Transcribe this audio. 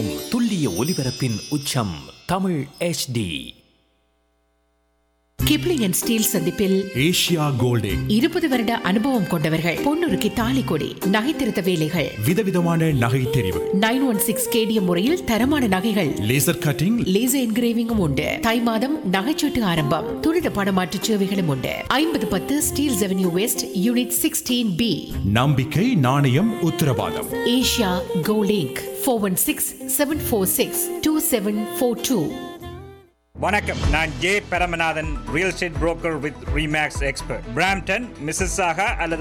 வழங்கும் துல்லிய ஒலிபரப்பின் உச்சம் Tamil HD. Kipling and Steeles சந்திப்பில் ஏசியா கோல்டிங் 20 வருட அனுபவம் கொண்டவர்கள். பொன்னுருக்கு தாலி கொடி, நகை திருத்த வேலைகள், விதவிதமான நகை தெரிவு, 916 கேடிஎம் முறையில் தரமான நகைகள், லேசர் கட்டிங், லேசர் என்கிரேவிங்கும் உண்டு. தை மாதம் நகைச்சீட்டு ஆரம்பம். துரித பணமாற்று சேவைகளும் உண்டு. 5010 Steeles avenue west, unit 16B. நம்பிக்கை, நாணயம், உத்தரவாதம். Asia Golding 416-746-2742. வணக்கம், நான் J Paramanathan, real estate broker with remakes expert. Brampton, Mississauga அல்லது